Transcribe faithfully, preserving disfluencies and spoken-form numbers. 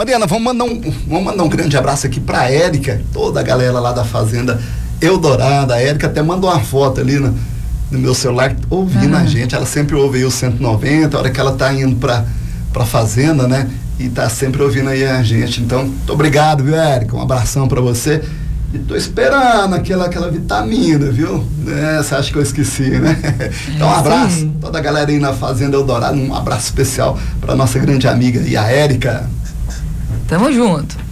Mariana, vamos mandar um, vamos mandar um grande abraço aqui pra Érica, toda a galera lá da Fazenda Eldorado. A Érica até mandou uma foto ali no, no meu celular, ouvindo uhum. a gente. Ela sempre ouve aí o cento e noventa, a hora que ela tá indo pra, pra Fazenda, né? E tá sempre ouvindo aí a gente. Então, muito obrigado, viu, Érica? Um abração pra você. E tô esperando aquela, aquela vitamina, viu? É, você acha que eu esqueci, né? Então, um abraço. Sim. Toda a galera aí na Fazenda Eldorado, um abraço especial pra nossa grande amiga e a Érica. Tamo junto.